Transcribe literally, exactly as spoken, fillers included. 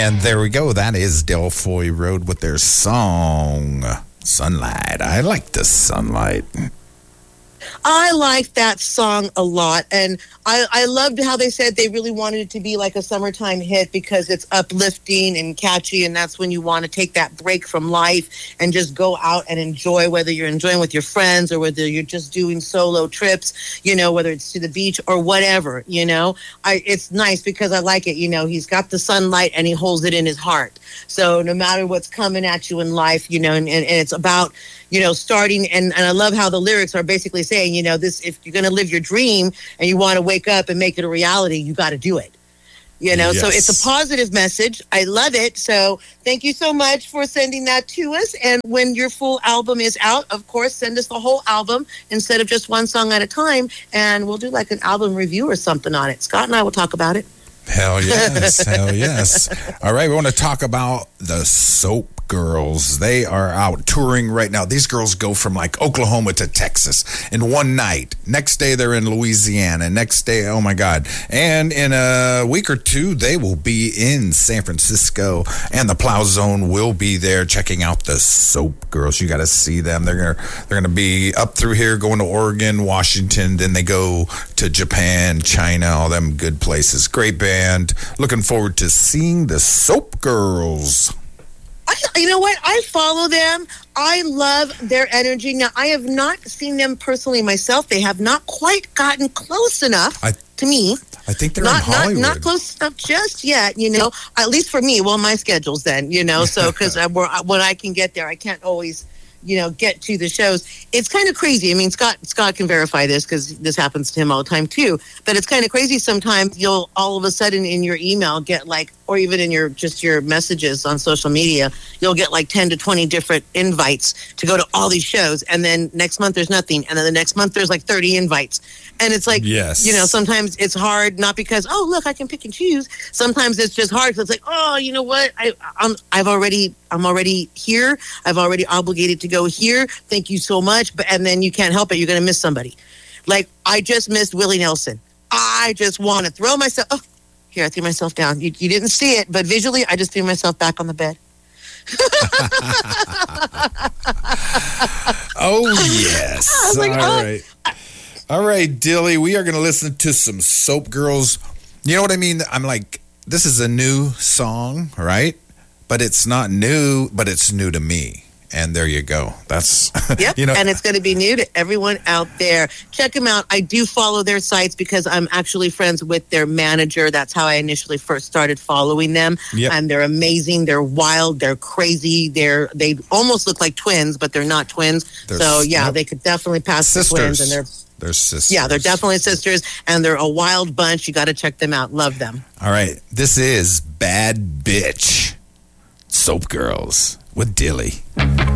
And there we go. That is Delfoy Road with their song, Sunlight. I like the sunlight. I like that song a lot, and I, I loved how they said they really wanted it to be like a summertime hit because it's uplifting and catchy, and that's when you want to take that break from life and just go out and enjoy, whether you're enjoying with your friends or whether you're just doing solo trips, you know, whether it's to the beach or whatever, you know. I It's nice because I like it, you know, he's got the sunlight and he holds it in his heart. So no matter what's coming at you in life, you know, and, and, and it's about, you know, starting, and, and I love how the lyrics are basically saying, you know, this, if you're going to live your dream and you want to wake up and make it a reality, you got to do it. You know, yes. So it's a positive message. I love it. So thank you so much for sending that to us. And when your full album is out, of course, send us the whole album instead of just one song at a time. And we'll do like an album review or something on it. Scott and I will talk about it. Hell yes. Hell yes. All right. We want to talk about the Soap Girls. They are out touring right now. These girls go from like Oklahoma to Texas in one night. Next day they're in Louisiana. Next day, oh my God. And in a week or two, they will be in San Francisco, and the Plow Zone will be there checking out the Soap Girls. You got to see them. They're gonna they're gonna be up through here, going to Oregon, Washington. Then they go to Japan, China, all them good places. Great band. Looking forward to seeing the Soap Girls. I, you know what? I follow them. I love their energy. Now, I have not seen them personally myself. They have not quite gotten close enough I, to me. I think they're not, in Hollywood. Not, not close enough just yet, you know, at least for me. Well, my schedule's then, you know, so because when I can get there, I can't always, you know, get to the shows. It's kind of crazy. I mean, Scott Scott can verify this because this happens to him all the time too. But it's kind of crazy sometimes you'll all of a sudden in your email get like, or even in your just your messages on social media, you'll get like ten to twenty different invites to go to all these shows. And then next month there's nothing. And then the next month there's like thirty invites. And it's like, yes. you know, sometimes it's hard, not because, oh, look, I can pick and choose. Sometimes it's just hard because it's like, oh, you know what? I, I'm, I've already, I'm already here. I've already obligated to go here. Thank you so much. But and then you can't help it. You're going to miss somebody. Like, I just missed Willie Nelson. I just want to throw myself. Oh, here, I threw myself down. You, you didn't see it, but visually, I just threw myself back on the bed. Oh, yes. Like, All oh. right. All right, Dilly, we are going to listen to some Soap Girls. You know what I mean? I'm like, this is a new song, right? But it's not new, but it's new to me. And there you go. That's, yep. you know. And it's going to be new to everyone out there. Check them out. I do follow their sites because I'm actually friends with their manager. That's how I initially first started following them. Yep. And they're amazing. They're wild. They're crazy. They're They almost look like twins, but they're not twins. They're, so, yeah, yep. they could definitely pass Sisters. the twins. And they're They're sisters. Yeah, they're definitely sisters, and they're a wild bunch. You got to check them out. Love them. All right. This is Bad Bitch. Soap Girls with Dilly.